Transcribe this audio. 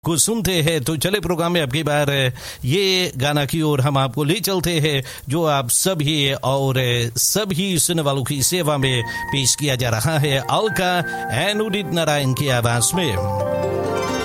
को सुनते हैं तो चले प्रोग्राम में आपकी बार ये गाना की ओर हम आपको ले चलते हैं जो आप सभी और सभी सुनने वालों की सेवा में पेश किया जा रहा है अलका एंड उदित नारायण की आवाज में।